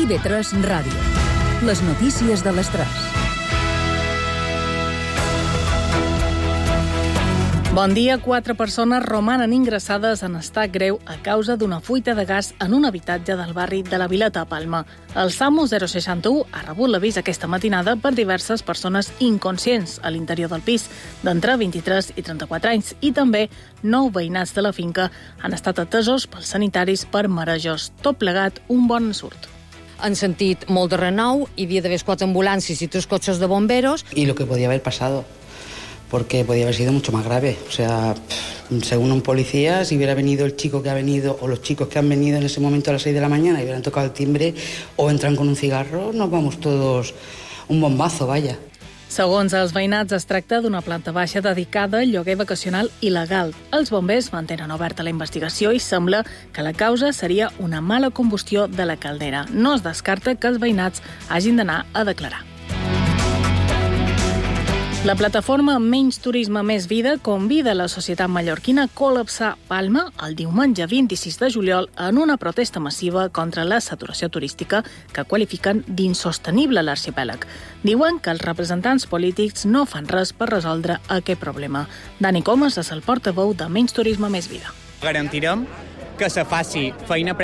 IB3 Ràdio. Les notícies de les 3. Bon dia. 4 persones romanen ingressades en estat greu a causa d'una fuita de gas en un habitatge del barri de la Vileta a Palma. El SAMU 061 ha rebut l'avís aquesta matinada per diverses persones inconscients a l'interior del pis, d'entre 23 i 34 anys, i també 9 veïnats de la finca han estat atesos pels sanitaris per marejos. Tot plegat, un bon ensurt. Han sentit molt de renou, hi havia d'haver 4 ambulàncies i 3 cotxes de bomberos. Y lo que podía haber pasado, porque podía haber sido mucho más grave. O sea, según un policía, si hubiera venido el chico que ha venido o los chicos que han venido en ese momento a las 6 de la mañana y hubieran tocado el timbre o entran con un cigarro, nos vamos todos un bombazo, vaya. Segons els veïnats, es tracta d'una planta baixa dedicada al lloguer vacacional il·legal. Els bombers mantenen oberta la investigació i sembla que la causa seria una mala combustió de la caldera. No es descarta que els veïnats hagin d'anar a declarar. La plataforma Menys Turisme Més Vida convida la societat mallorquina a col·lapsar Palma el diumenge 26 de juliol en una protesta massiva contra la saturació turística que qualifiquen d'insostenible l'arxipèlag. Diuen que els representants polítics no fan res per resoldre aquest problema. Dani Comas és el portaveu de Menys Turisme Més Vida. Garantirem que se faci feina